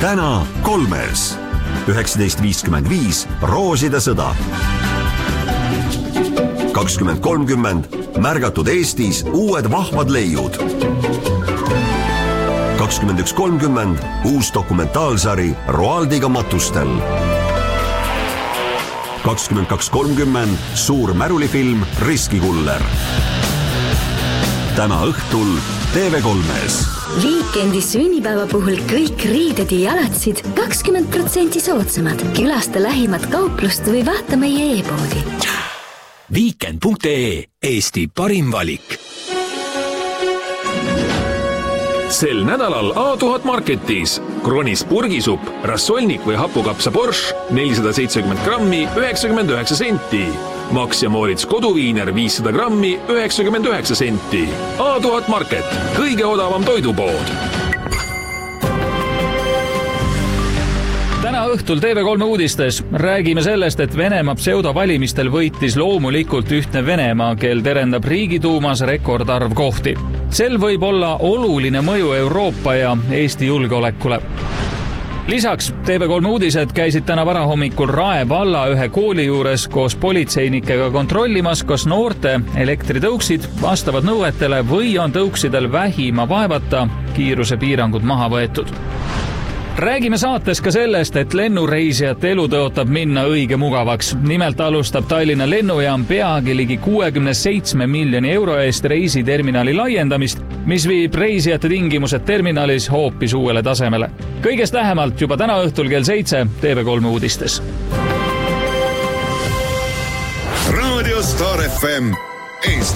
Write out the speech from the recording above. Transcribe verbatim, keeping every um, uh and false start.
täna kolmes. üheksateist viiskümmend viis Rooside sõda. kakskümmend kolmkümmend märgatud Eestis uued vahvad leiud. kakskümmend üks kolmkümmend uus dokumentaalsari Roaldiga matustel. kakskümmend kaks kolmkümmend suur märulifilm Riskikuller. täna õhtul T V kolmes. Viikendi sünnipäeva puhul kõik riided ja jalatsid kakskümmend protsenti soodsamad. Külasta lähimat kauplust või vaata meie e-poodi. Viikend punkt ee, Eesti parim valik. Sel nädalal A tuhat Marketis Kronis purgisupp, rassolnik või hapukapsa borš nelisada seitsekümmend grammi üheksakümmend üheksa senti. Max ja Moritz koduviiner viissada grammi üheksakümmend üheksa senti. A tuhat Market, kõige odavam toidupood. Täna õhtul T V kolme uudistes räägime sellest, et Venemaa pseudovalimistel võitis loomulikult ühtne Venemaa, kel terendab riigiduumas rekordarv kohti. Sel võib olla oluline mõju Euroopa ja Eesti julgeolekule. Lisaks T V kolme uudised käisid täna varahommikul Rae valla ühe kooli juures koos politseinikega kontrollimas, kas noorte elektritõuksid vastavad nõuetele või on tõuksidel vähima vaevata kiirusepiirangud maha võetud. Räägime saates ka sellest, et lennureisijate elu tõotab minna õige mugavaks. Nimelt alustab Tallinna lennujaam peagi ligi kuuekümne seitsme miljoni euro eest reisiterminali laiendamist, mis viib reisijate tingimused terminalis hoopis uuele tasemele. Kõigest lähemalt juba täna õhtul kell seitse T V kolme uudistes. Radio Star F M.